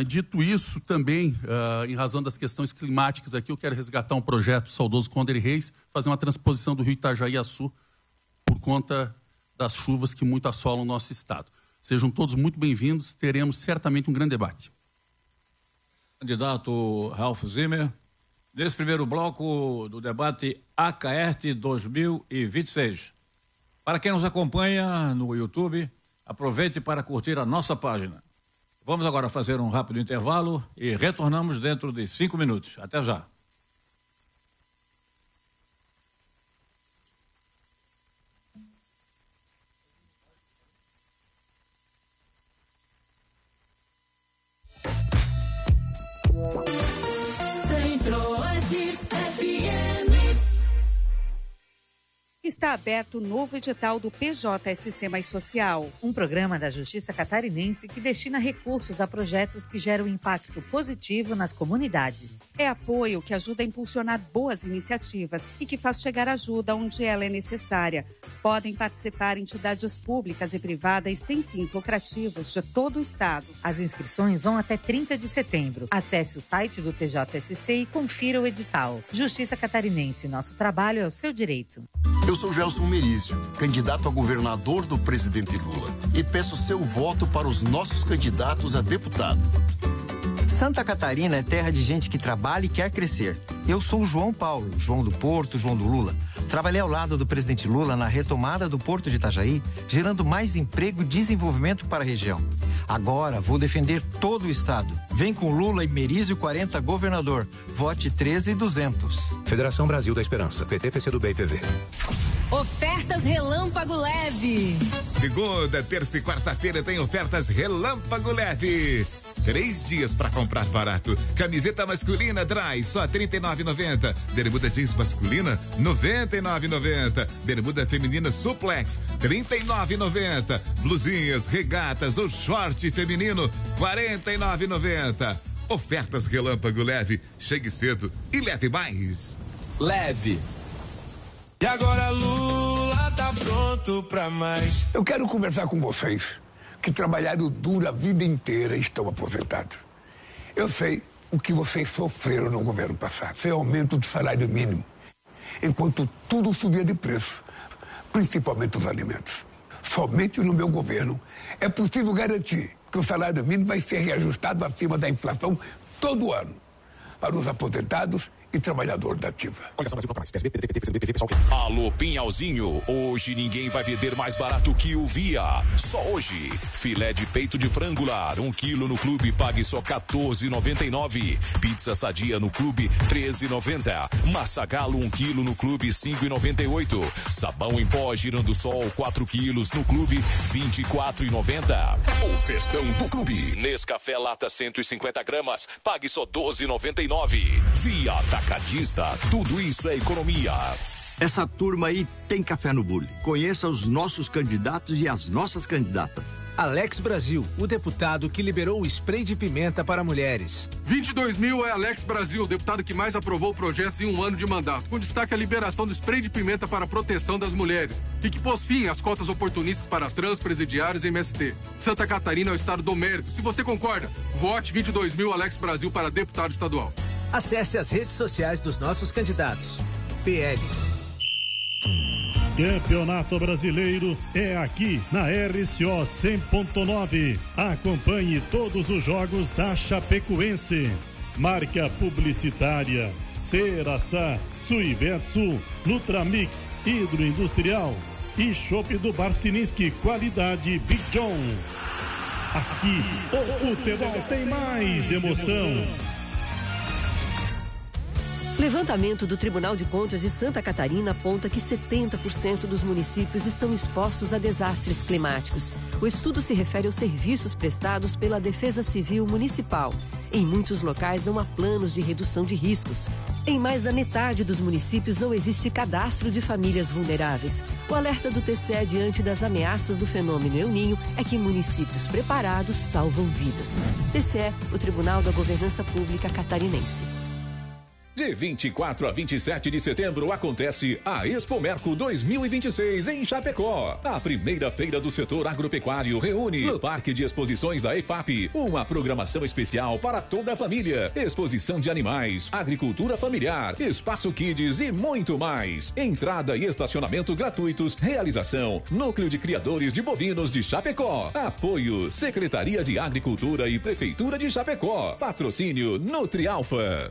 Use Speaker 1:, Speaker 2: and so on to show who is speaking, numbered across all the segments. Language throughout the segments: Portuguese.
Speaker 1: Dito isso, também, em razão das questões climáticas aqui, eu quero resgatar um projeto saudoso Condé Reis, fazer uma transposição do rio Itajaí-Açu por conta das chuvas que muito assolam o nosso estado. Sejam todos muito bem-vindos, teremos certamente um grande debate.
Speaker 2: Candidato Ralph Zimmer, nesse primeiro bloco do debate ACAERT 2026. Para quem nos acompanha no YouTube, aproveite para curtir a nossa página. Vamos agora fazer um rápido intervalo e retornamos dentro de 5 minutos. Até já.
Speaker 3: Centro-Oeste FM.
Speaker 4: Está aberto o novo edital do PJSC Mais Social,
Speaker 5: um programa da Justiça Catarinense que destina recursos a projetos que geram impacto positivo nas comunidades.
Speaker 4: É apoio que ajuda a impulsionar boas iniciativas e que faz chegar ajuda onde ela é necessária. Podem participar entidades públicas e privadas sem fins lucrativos de todo o estado.
Speaker 5: As inscrições vão até 30 de setembro. Acesse o site do PJSC e confira o edital. Justiça Catarinense, nosso trabalho é o seu direito.
Speaker 6: Eu sou Gelson Merizio, candidato a governador do presidente Lula, e peço seu voto para os nossos candidatos a deputado.
Speaker 7: Santa Catarina é terra de gente que trabalha e quer crescer. Eu sou o João Paulo, João do Porto, João do Lula. Trabalhei ao lado do presidente Lula na retomada do Porto de Itajaí, gerando mais emprego e desenvolvimento para a região. Agora vou defender todo o estado. Vem com Lula e Merizio 40 governador. Vote 13.200.
Speaker 8: Federação Brasil da Esperança. PT, PCdoB e PV.
Speaker 3: Ofertas Relâmpago Leve.
Speaker 9: Segunda, terça e quarta-feira tem ofertas Relâmpago Leve. 3 dias para comprar barato. Camiseta masculina Dry, só R$ 39,90. Bermuda jeans masculina, R$ 99,90. Bermuda feminina Suplex, R$ 39,90. Blusinhas, regatas ou short feminino, R$ 49,90. Ofertas Relâmpago Leve. Chegue cedo e leve mais.
Speaker 10: Leve. E agora Lula tá pronto pra mais.
Speaker 11: Eu quero conversar com vocês que trabalharam duro a vida inteira e estão aposentados. Eu sei o que vocês sofreram no governo passado. Foi aumento do salário mínimo, enquanto tudo subia de preço, principalmente os alimentos. Somente no meu governo é possível garantir que o salário mínimo vai ser reajustado acima da inflação todo ano para os aposentados e trabalhador da ativa.
Speaker 12: Alô, Pinhalzinho, hoje ninguém vai vender mais barato que o Via. Só hoje, filé de peito de frango lar, 1 quilo no clube, pague só R$14,99. Pizza sadia no clube, R$13,90. Massa galo, 1 quilo no clube, R$5,98. Sabão em pó girando sol, 4 quilos no clube, R$24,90. O festão do clube. Nescafé lata 150 gramas, pague só R$12,99. Via Atacadista, tudo isso é economia.
Speaker 13: Essa turma aí tem café no bule. Conheça os nossos candidatos e as nossas candidatas.
Speaker 14: Alex Brasil, o deputado que liberou o spray de pimenta para mulheres.
Speaker 15: 22.000 é Alex Brasil, o deputado que mais aprovou projetos em 1 ano de mandato, com destaque a liberação do spray de pimenta para a proteção das mulheres e que pôs fim às cotas oportunistas para trans, presidiários e MST. Santa Catarina é o estado do mérito. Se você concorda, vote 22.000 Alex Brasil para deputado estadual.
Speaker 14: Acesse as redes sociais dos nossos candidatos. PL.
Speaker 16: Campeonato Brasileiro é aqui na RCO 100.9. Acompanhe todos os jogos da Chapecoense. Marca publicitária Ceraçá, Suivetsu, Nutramix, Hidroindustrial e Chopp do Barcininski, qualidade Big John. Aqui o futebol tem mais emoção.
Speaker 17: Levantamento do Tribunal de Contas de Santa Catarina aponta que 70% dos municípios estão expostos a desastres climáticos. O estudo se refere aos serviços prestados pela Defesa Civil Municipal. Em muitos locais não há planos de redução de riscos. Em mais da metade dos municípios não existe cadastro de famílias vulneráveis. O alerta do TCE diante das ameaças do fenômeno El Niño é que municípios preparados salvam vidas. TCE, o Tribunal da Governança Pública Catarinense.
Speaker 12: De 24 a 27 de setembro acontece a Expomerco 2026 em Chapecó. A primeira feira do setor agropecuário reúne no Parque de Exposições da EFAP uma programação especial para toda a família. Exposição de animais, agricultura familiar, espaço kids e muito mais. Entrada e estacionamento gratuitos. Realização: Núcleo de Criadores de Bovinos de Chapecó. Apoio: Secretaria de Agricultura e Prefeitura de Chapecó. Patrocínio: Nutrialfa.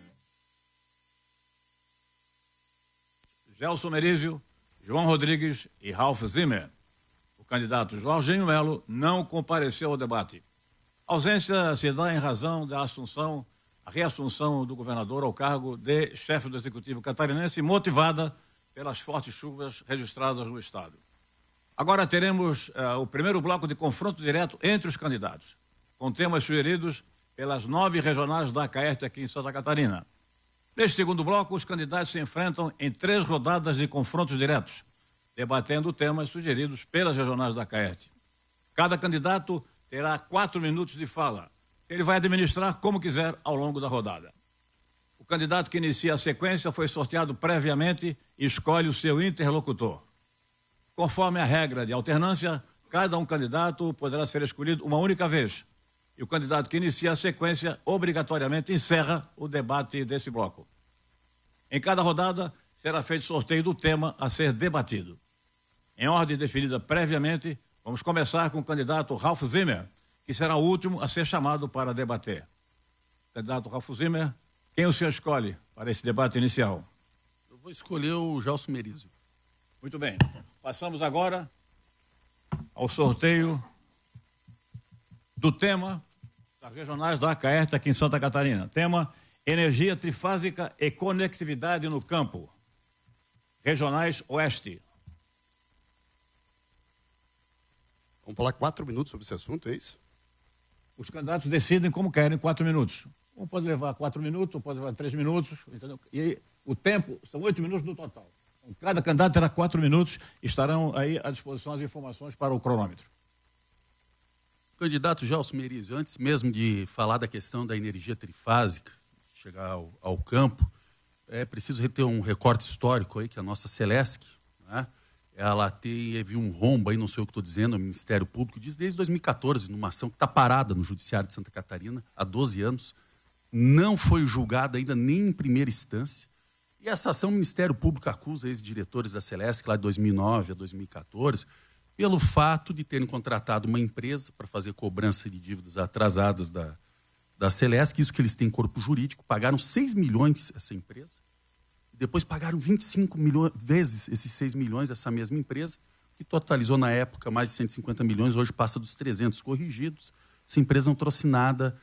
Speaker 2: Gelson Merizio, João Rodrigues e Ralph Zimmer. O candidato Jorginho Melo não compareceu ao debate. A ausência se dá em razão da reassunção do governador ao cargo de chefe do Executivo catarinense, motivada pelas fortes chuvas registradas no estado. Agora teremos o primeiro bloco de confronto direto entre os candidatos, com temas sugeridos pelas 9 regionais da Acaerte aqui em Santa Catarina. Neste segundo bloco, os candidatos se enfrentam em 3 rodadas de confrontos diretos, debatendo temas sugeridos pelas regionais da Acaerte. Cada candidato terá 4 minutos de fala, que ele vai administrar como quiser ao longo da rodada. O candidato que inicia a sequência foi sorteado previamente e escolhe o seu interlocutor. Conforme a regra de alternância, cada candidato poderá ser escolhido uma única vez. E o candidato que inicia a sequência obrigatoriamente encerra o debate desse bloco. Em cada rodada será feito sorteio do tema a ser debatido. Em ordem definida previamente, vamos começar com o candidato Ralph Zimmer, que será o último a ser chamado para debater. Candidato Ralph Zimmer, quem o senhor escolhe para esse debate inicial?
Speaker 1: Eu vou escolher o Gelson Merizio.
Speaker 2: Muito bem. Passamos agora ao sorteio do tema das regionais da Acaerte aqui em Santa Catarina. Tema: energia trifásica e conectividade no campo. Regionais Oeste.
Speaker 18: Vamos falar 4 minutos sobre esse assunto, é isso?
Speaker 2: Os candidatos decidem como querem, 4 minutos. Um pode levar 4 minutos, um pode levar 3 minutos, entendeu? E aí, o tempo, são 8 minutos no total. Então, cada candidato terá 4 minutos, estarão aí à disposição as informações para o cronômetro.
Speaker 1: Candidato Gelson Merizio, antes mesmo de falar da questão da energia trifásica, chegar ao campo, é preciso ter um recorte histórico aí, que a nossa Celesc, né, ela teve um rombo aí, não sei o que estou dizendo, o Ministério Público diz desde 2014, numa ação que está parada no Judiciário de Santa Catarina há 12 anos, não foi julgada ainda nem em primeira instância, e essa ação o Ministério Público acusa ex-diretores da Celesc, lá de 2009 a 2014, pelo fato de terem contratado uma empresa para fazer cobrança de dívidas atrasadas da Celesc, isso que eles têm corpo jurídico, pagaram 6 milhões essa empresa, e depois pagaram 25 milhões, vezes esses 6 milhões essa mesma empresa, que totalizou na época mais de 150 milhões, hoje passa dos 300 corrigidos. Essa empresa não trouxe nada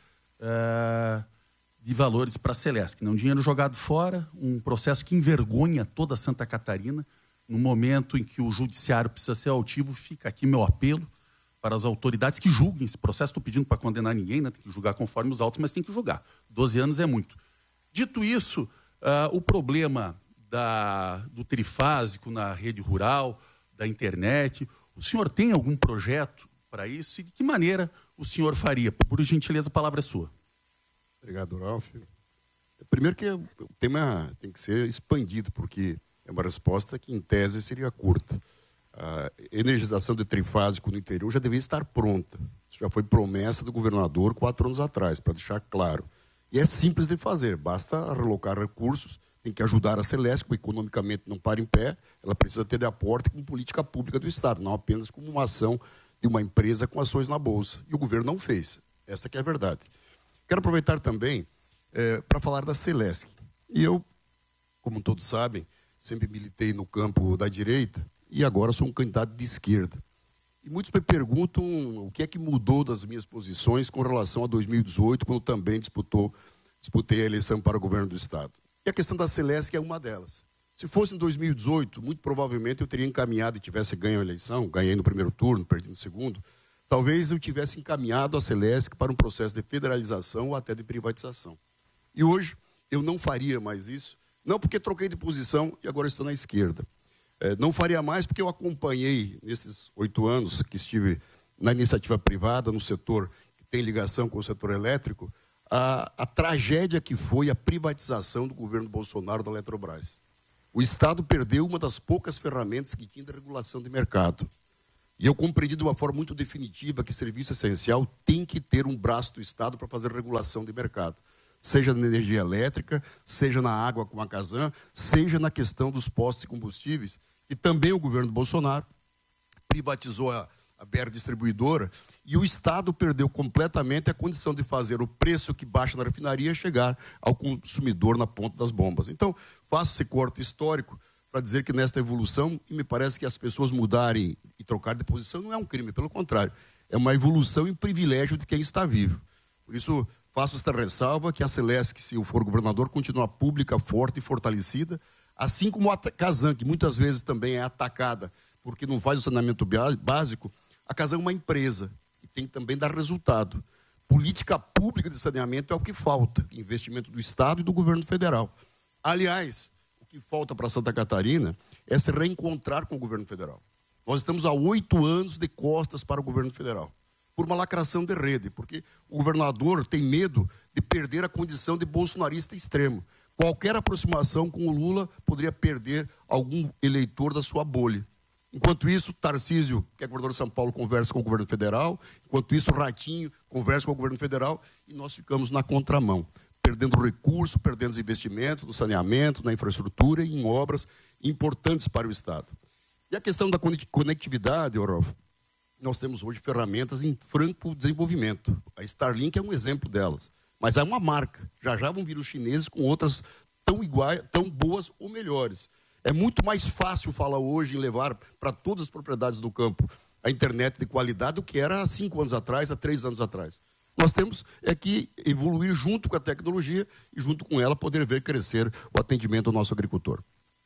Speaker 1: de valores para a Celesc, né? Um dinheiro jogado fora, um processo que envergonha toda Santa Catarina. No momento em que o judiciário precisa ser altivo, fica aqui meu apelo para as autoridades que julguem esse processo. Estou pedindo para condenar ninguém, né? Tem que julgar conforme os autos, mas tem que julgar. 12 anos é muito. Dito isso, o problema do trifásico na rede rural, da internet, o senhor tem algum projeto para isso? E de que maneira o senhor faria? Por gentileza, a palavra é sua.
Speaker 18: Obrigado, Ralph. Primeiro que o tema tem que ser expandido, porque é uma resposta que, em tese, seria curta. A energização de trifásico no interior já devia estar pronta. Isso já foi promessa do governador 4 anos atrás, para deixar claro. E é simples de fazer, basta relocar recursos, tem que ajudar a Celesc, que economicamente não para em pé, ela precisa ter de aporte como política pública do Estado, não apenas como uma ação de uma empresa com ações na Bolsa. E o governo não fez. Essa que é a verdade. Quero aproveitar também para falar da Celesc. E eu, como todos sabem, sempre militei no campo da direita e agora sou um candidato de esquerda. E muitos me perguntam o que é que mudou das minhas posições com relação a 2018, quando também disputei a eleição para o governo do Estado. E a questão da Celesc é uma delas. Se fosse em 2018, muito provavelmente eu teria encaminhado e tivesse ganho a eleição, ganhei no primeiro turno, perdi no segundo, talvez eu tivesse encaminhado a Celesc para um processo de federalização ou até de privatização. E hoje eu não faria mais isso, não porque troquei de posição e agora estou na esquerda. Não faria mais porque eu acompanhei, nesses 8 anos que estive na iniciativa privada, no setor que tem ligação com o setor elétrico, a tragédia que foi a privatização do governo Bolsonaro da Eletrobras. O Estado perdeu uma das poucas ferramentas que tinha de regulação de mercado. E eu compreendi de uma forma muito definitiva que serviço essencial tem que ter um braço do Estado para fazer regulação de mercado. Seja na energia elétrica, seja na água com a Casan, seja na questão dos postos de combustíveis, que também o governo Bolsonaro privatizou a BR Distribuidora e o Estado perdeu completamente a condição de fazer o preço que baixa na refinaria chegar ao consumidor na ponta das bombas. Então, faço esse corte histórico para dizer que nesta evolução, e me parece que as pessoas mudarem e trocarem de posição não é um crime, pelo contrário, é uma evolução e um privilégio de quem está vivo. Por isso, faço esta ressalva que a Celesc, se eu for governador, continua pública, forte e fortalecida, assim como a Casan, que muitas vezes também é atacada porque não faz o saneamento básico. A Casan é uma empresa e tem que também dar resultado. Política pública de saneamento é o que falta, investimento do Estado e do governo federal. Aliás, o que falta para Santa Catarina é se reencontrar com o governo federal. Nós estamos há 8 anos de costas para o governo federal, por uma lacração de rede, porque o governador tem medo de perder a condição de bolsonarista extremo. Qualquer aproximação com o Lula poderia perder algum eleitor da sua bolha. Enquanto isso, Tarcísio, que é governador de São Paulo, conversa com o governo federal. Enquanto isso, Ratinho conversa com o governo federal. E nós ficamos na contramão, perdendo recursos, perdendo investimentos no saneamento, na infraestrutura e em obras importantes para o Estado. E a questão da conectividade, Orolfo, nós temos hoje ferramentas em franco desenvolvimento. A Starlink é um exemplo delas. Mas é uma marca. Já vão vir os chineses com outras tão iguais, tão boas ou melhores. É muito mais fácil falar hoje em levar para todas as propriedades do campo a internet de qualidade do que era há 5 anos atrás, há 3 anos atrás. Nós temos que evoluir junto com a tecnologia e junto com ela poder ver crescer o atendimento ao nosso agricultor.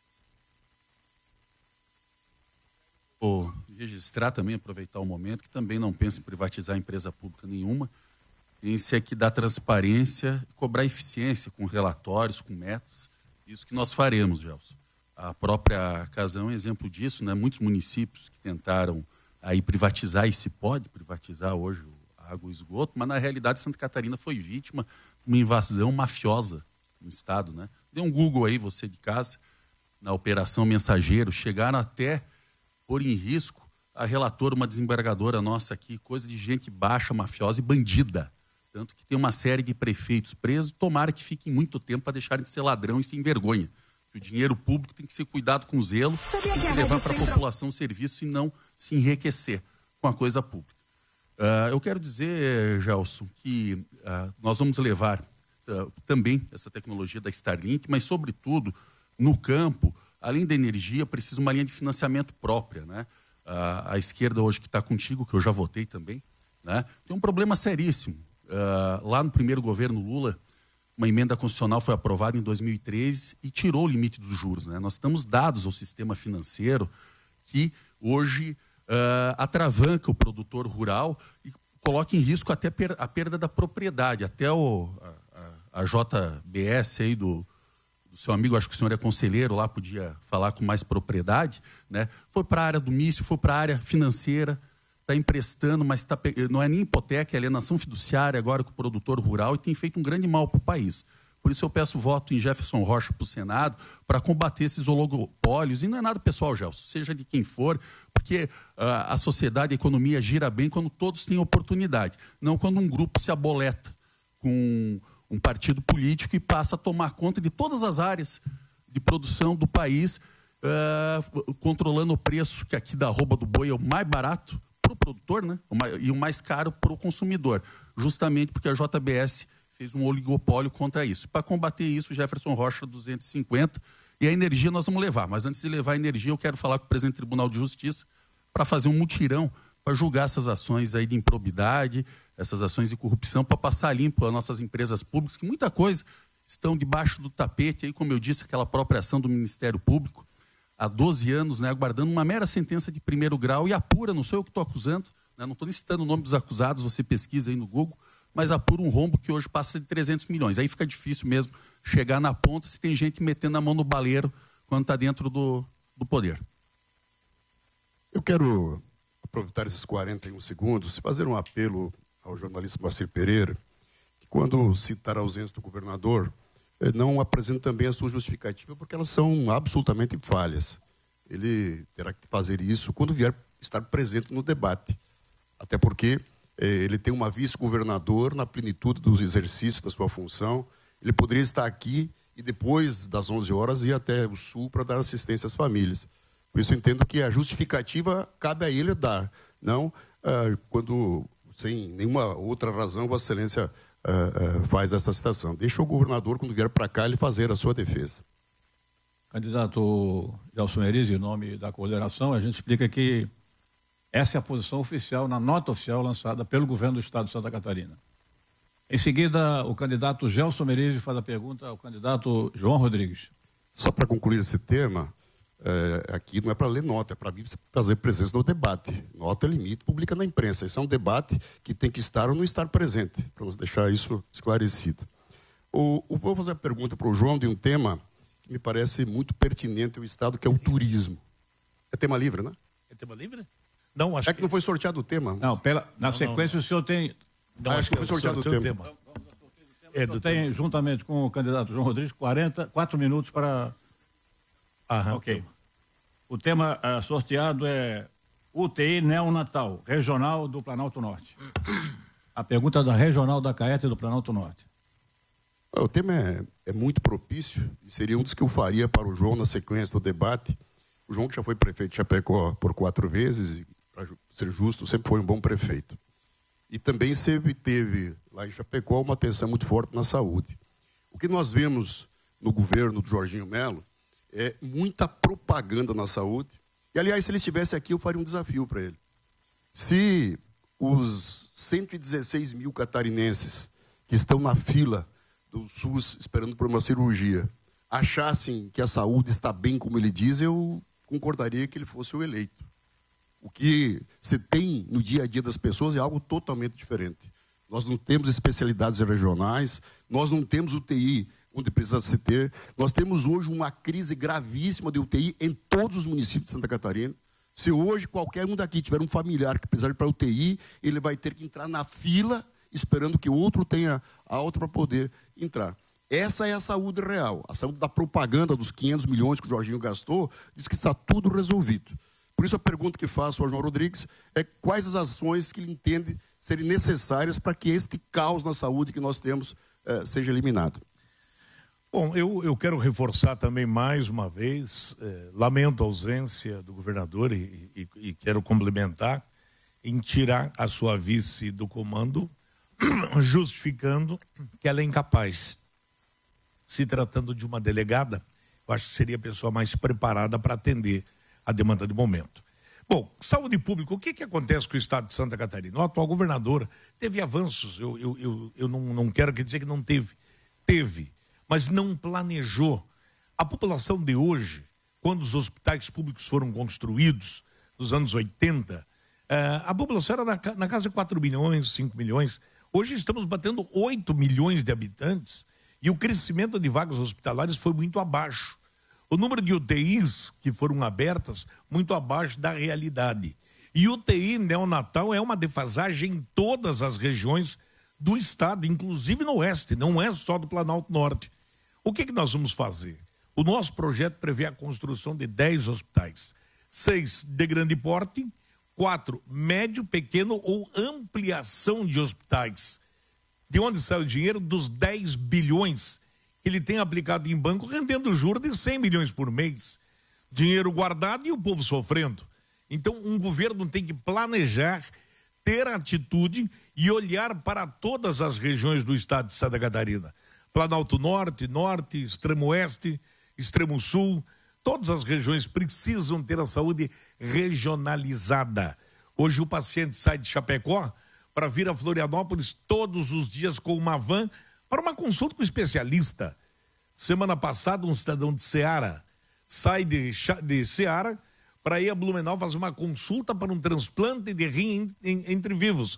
Speaker 1: Vou registrar também, aproveitar o momento, que também não penso em privatizar empresa pública nenhuma. Pense é que dar transparência e cobrar eficiência com relatórios, com metas. Isso que nós faremos, Gelson. A própria Casan é um exemplo disso, né? Muitos municípios que tentaram aí privatizar, e se pode privatizar hoje a água e o esgoto, mas na realidade Santa Catarina foi vítima de uma invasão mafiosa no estado, né? Dê um Google aí, você de casa, na Operação Mensageiro, chegaram até pôr em risco a relatora, uma desembargadora nossa aqui, coisa de gente baixa, mafiosa e bandida. Tanto que tem uma série de prefeitos presos, tomara que fiquem muito tempo para deixarem de ser ladrão e sem vergonha. O dinheiro público tem que ser cuidado com zelo, tem que levar para a população serviço e não se enriquecer com a coisa pública. Eu quero dizer, Gelson, que nós vamos levar também essa tecnologia da Starlink, mas, sobretudo, no campo, além da energia, precisa uma linha de financiamento própria, né? A esquerda hoje que está contigo, que eu já votei também, né? Tem um problema seríssimo. Lá no primeiro governo Lula, uma emenda constitucional foi aprovada em 2013 e tirou o limite dos juros, né? Nós estamos dados ao sistema financeiro que hoje atravanca o produtor rural e coloca em risco até a perda da propriedade. Até a JBS aí do seu amigo, acho que o senhor é conselheiro lá, podia falar com mais propriedade, né? Foi para a área do mício, foi para a área financeira, está emprestando, mas não é nem hipoteca, é alienação fiduciária agora com o produtor rural e tem feito um grande mal para o país. Por isso eu peço voto em Jefferson Rocha para o Senado para combater esses oligopólios. E não é nada pessoal, Gelson, seja de quem for, porque a sociedade, a economia gira bem quando todos têm oportunidade, não quando um grupo se aboleta com um partido político e passa a tomar conta de todas as áreas de produção do país, controlando o preço, que aqui da arroba do boi é o mais barato para o produtor, né? E o mais caro para o consumidor, justamente porque a JBS fez um oligopólio contra isso. Para combater isso, Jefferson Rocha 250, e a energia nós vamos levar. Mas antes de levar a energia, eu quero falar com o presidente do Tribunal de Justiça para fazer um mutirão para julgar essas ações aí de improbidade, essas ações de corrupção, para passar limpo as nossas empresas públicas, que muita coisa estão debaixo do tapete, aí, como eu disse, aquela própria ação do Ministério Público, há 12 anos, né, aguardando uma mera sentença de primeiro grau e apura, não sou eu que estou acusando, né, não estou nem citando o nome dos acusados, você pesquisa aí no Google, mas apura um rombo que hoje passa de 300 milhões. Aí fica difícil mesmo chegar na ponta se tem gente metendo a mão no baleiro quando está dentro do poder.
Speaker 18: Eu quero aproveitar esses 41 segundos e fazer um apelo ao jornalista Moacir Pereira, que quando citar a ausência do governador, não apresenta também a sua justificativa, porque elas são absolutamente falhas. Ele terá que fazer isso quando vier estar presente no debate. Até porque ele tem uma vice-governador na plenitude dos exercícios da sua função. Ele poderia estar aqui e depois das 11 horas ir até o Sul para dar assistência às famílias. Por isso eu entendo que a justificativa cabe a ele dar, não quando, sem nenhuma outra razão, Vossa Excelência faz essa citação. Deixa o governador, quando vier para cá, ele fazer a sua defesa.
Speaker 2: Candidato Gelson Merisi, em nome da coordenação, a gente explica que essa é a posição oficial, na nota oficial lançada pelo governo do estado de Santa Catarina. Em seguida, o candidato Gelson Merisi faz a pergunta ao candidato João Rodrigues.
Speaker 18: Só para concluir esse tema, aqui não é para ler nota, é para fazer presença no debate. Nota é limite, publica na imprensa. Isso é um debate que tem que estar ou não estar presente, para nos deixar isso esclarecido. Vou fazer a pergunta para o João de um tema que me parece muito pertinente ao Estado, que é o turismo. É tema livre, né?
Speaker 19: É tema livre? Não, acho
Speaker 18: que não foi sorteado o tema.
Speaker 2: Não, na sequência o senhor tem...
Speaker 18: Não, acho que foi sorteado o tema.
Speaker 2: Eu tenho, juntamente com o candidato João Rodrigues, 4 minutos para... Ok. O tema sorteado é UTI neonatal, regional do Planalto Norte. A pergunta da regional da Caete do Planalto Norte.
Speaker 18: O tema é muito propício e seria um dos que eu faria para o João na sequência do debate. O João, que já foi prefeito de Chapecó por 4 vezes, e, para ser justo, sempre foi um bom prefeito. E também sempre teve, lá em Chapecó, uma atenção muito forte na saúde. O que nós vemos no governo do Jorginho Melo é muita propaganda na saúde. E, aliás, se ele estivesse aqui, eu faria um desafio para ele. Se os 116 mil catarinenses que estão na fila do SUS esperando por uma cirurgia achassem que a saúde está bem como ele diz, eu concordaria que ele fosse o eleito. O que se tem no dia a dia das pessoas é algo totalmente diferente. Nós não temos especialidades regionais, nós não temos UTI onde precisa se ter. Nós temos hoje uma crise gravíssima de UTI em todos os municípios de Santa Catarina. Se hoje qualquer um daqui tiver um familiar que precisar ir para a UTI, ele vai ter que entrar na fila esperando que o outro tenha alta para poder entrar. Essa é a saúde real. A saúde da propaganda dos 500 milhões que o Jorginho gastou diz que está tudo resolvido. Por isso a pergunta que faço ao João Rodrigues é quais as ações que ele entende serem necessárias para que este caos na saúde que nós temos seja eliminado.
Speaker 19: Bom, eu quero reforçar também mais uma vez, lamento a ausência do governador e quero complementar em tirar a sua vice do comando, justificando que ela é incapaz. Se tratando de uma delegada, eu acho que seria a pessoa mais preparada para atender a demanda do momento. Bom, saúde pública, o que acontece com o estado de Santa Catarina? O atual governador teve avanços, eu não quero dizer que não teve. Teve, mas não planejou. A população de hoje, quando os hospitais públicos foram construídos, nos anos 80, a população era na casa de 4 milhões, 5 milhões. Hoje estamos batendo 8 milhões de habitantes e o crescimento de vagas hospitalares foi muito abaixo. O número de UTIs que foram abertas, muito abaixo da realidade. E UTI neonatal é uma defasagem em todas as regiões do estado, inclusive no oeste, não é só do Planalto Norte. O que nós vamos fazer? O nosso projeto prevê a construção de 10 hospitais, 6 de grande porte, 4 médio, pequeno ou ampliação de hospitais. De onde sai o dinheiro? Dos 10 bilhões que ele tem aplicado em banco, rendendo juros de 100 milhões por mês. Dinheiro guardado e o povo sofrendo. Então, um governo tem que planejar, ter atitude e olhar para todas as regiões do estado de Santa Catarina. Planalto Norte, Norte, Extremo Oeste, Extremo Sul, todas as regiões precisam ter a saúde regionalizada. Hoje o paciente sai de Chapecó para vir a Florianópolis todos os dias com uma van para uma consulta com o especialista. Semana passada, um cidadão de Ceará sai de Ceará para ir a Blumenau fazer uma consulta para um transplante de rim entre vivos.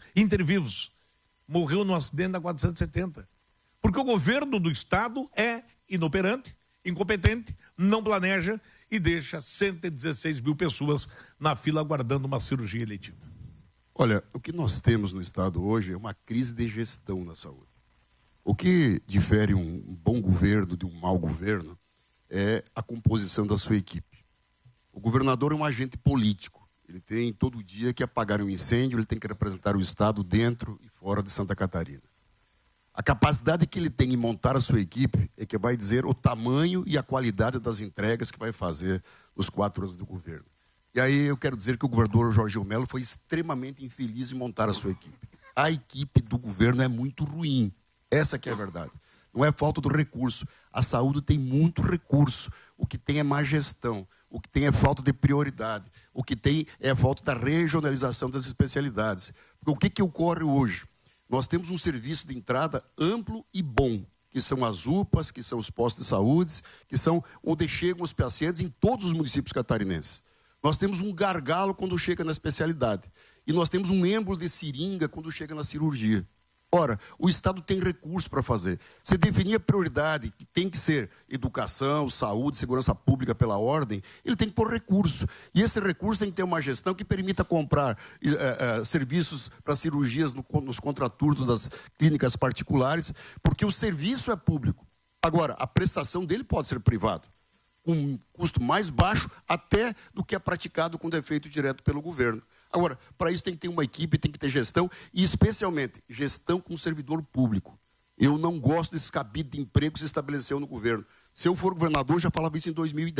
Speaker 19: Morreu num acidente da 470. Porque o governo do estado é inoperante, incompetente, não planeja e deixa 116 mil pessoas na fila aguardando uma cirurgia eletiva.
Speaker 18: Olha, o que nós temos no estado hoje é uma crise de gestão na saúde. O que difere um bom governo de um mau governo é a composição da sua equipe. O governador é um agente político. Ele tem todo dia que apagar um incêndio, ele tem que representar o Estado dentro e fora de Santa Catarina. A capacidade que ele tem em montar a sua equipe é que vai dizer o tamanho e a qualidade das entregas que vai fazer nos 4 anos do governo. E aí eu quero dizer que o governador Jorginho Melo foi extremamente infeliz em montar a sua equipe. A equipe do governo é muito ruim. Essa que é a verdade. Não é falta do recurso. A saúde tem muito recurso. O que tem é má gestão. O que tem é falta de prioridade. O que tem é a falta da regionalização das especialidades. Porque o que ocorre hoje? Nós temos um serviço de entrada amplo e bom, que são as UPAs, que são os postos de saúde, que são onde chegam os pacientes em todos os municípios catarinenses. Nós temos um gargalo quando chega na especialidade. E nós temos um êmbolo de seringa quando chega na cirurgia. Ora, o Estado tem recurso para fazer. Se definir a prioridade, que tem que ser educação, saúde, segurança pública pela ordem, ele tem que pôr recurso. E esse recurso tem que ter uma gestão que permita comprar serviços para cirurgias nos contraturnos das clínicas particulares, porque o serviço é público. Agora, a prestação dele pode ser privada, com um custo mais baixo até do que é praticado com defeito direto pelo governo. Agora, para isso tem que ter uma equipe, tem que ter gestão, e especialmente gestão com o servidor público. Eu não gosto desse cabide de emprego que se estabeleceu no governo. Se eu for governador, já falava isso em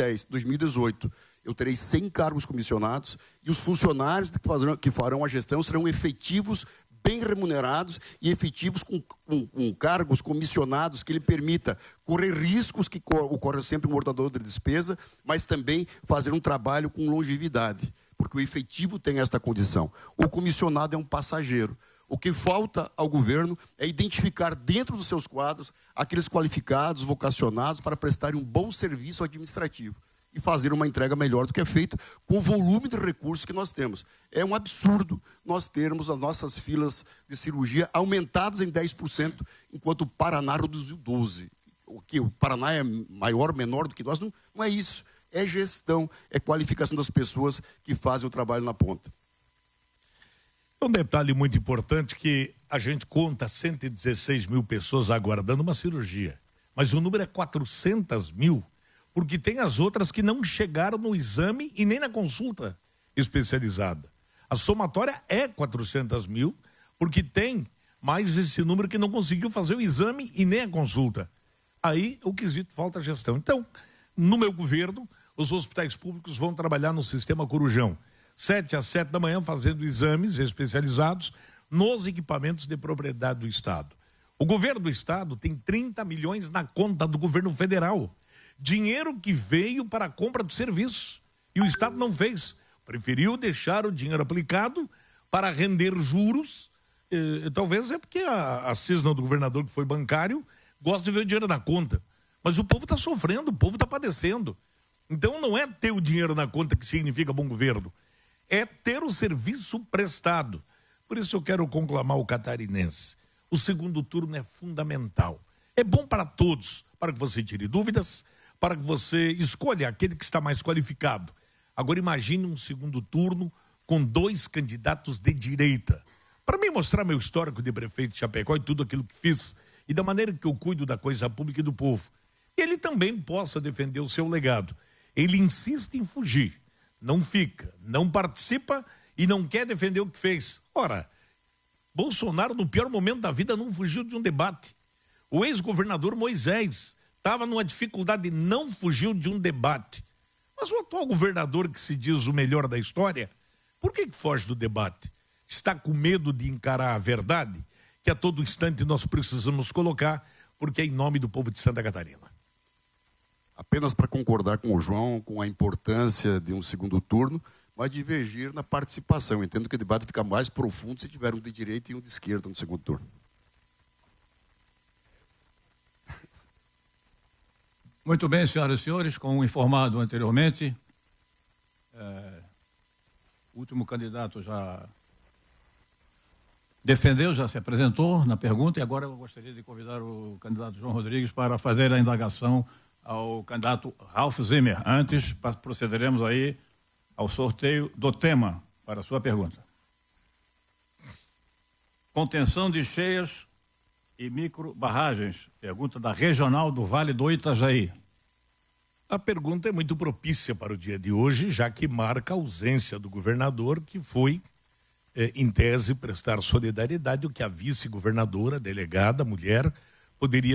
Speaker 18: 2018. Eu terei 100 cargos comissionados e os funcionários que farão a gestão serão efetivos, bem remunerados e efetivos com cargos comissionados que lhe permita correr riscos que ocorre sempre um ordenador de despesa, mas também fazer um trabalho com longevidade. Porque o efetivo tem esta condição. O comissionado é um passageiro. O que falta ao governo é identificar dentro dos seus quadros aqueles qualificados, vocacionados para prestarem um bom serviço administrativo e fazer uma entrega melhor do que é feito com o volume de recursos que nós temos. É um absurdo nós termos as nossas filas de cirurgia aumentadas em 10%, enquanto o Paraná reduziu 12%. O que o Paraná é maior, menor do que nós? Não é isso. É gestão, é qualificação das pessoas que fazem o trabalho na ponta.
Speaker 19: Um detalhe muito importante que a gente conta 116 mil pessoas aguardando uma cirurgia, mas o número é 400 mil, porque tem as outras que não chegaram no exame e nem na consulta especializada. A somatória é 400 mil, porque tem mais esse número que não conseguiu fazer o exame e nem a consulta. Aí o quesito falta gestão. Então, no meu governo, os hospitais públicos vão trabalhar no sistema Corujão, 7 às 7 da manhã, fazendo exames especializados nos equipamentos de propriedade do Estado. O governo do Estado tem 30 milhões na conta do governo federal. Dinheiro que veio para a compra de serviços. E o Estado não fez. Preferiu deixar o dinheiro aplicado para render juros. Talvez é porque a cisna do governador, que foi bancário, gosta de ver o dinheiro na conta. Mas o povo está sofrendo, o povo está padecendo. Então não é ter o dinheiro na conta que significa bom governo, é ter o serviço prestado. Por isso eu quero conclamar o catarinense. O segundo turno é fundamental. É bom para todos, para que você tire dúvidas, para que você escolha aquele que está mais qualificado. Agora imagine um segundo turno com 2 candidatos de direita. Para mim mostrar meu histórico de prefeito de Chapecó e tudo aquilo que fiz, e da maneira que eu cuido da coisa pública e do povo. Ele também possa defender o seu legado. Ele insiste em fugir, não fica, não participa e não quer defender o que fez. Ora, Bolsonaro, no pior momento da vida, não fugiu de um debate. O ex-governador Moisés estava numa dificuldade e não fugiu de um debate. Mas o atual governador, que se diz o melhor da história, por que foge do debate? Está com medo de encarar a verdade, que a todo instante nós precisamos colocar, porque é em nome do povo de Santa Catarina.
Speaker 18: Apenas para concordar com o João, com a importância de um segundo turno, mas divergir na participação. Entendo que o debate fica mais profundo se tiver um de direita e um de esquerda no segundo turno.
Speaker 2: Muito bem, senhoras e senhores, como informado anteriormente, o último candidato já defendeu, já se apresentou na pergunta, e agora eu gostaria de convidar o candidato João Rodrigues para fazer a indagação ao candidato Ralph Zimmer. Antes, procederemos aí ao sorteio do tema para a sua pergunta. Contenção de cheias e microbarragens. Pergunta da Regional do Vale do Itajaí.
Speaker 19: A pergunta é muito propícia para o dia de hoje, já que marca a ausência do governador, que foi, em tese, prestar solidariedade, o que a vice-governadora, delegada, mulher, poderia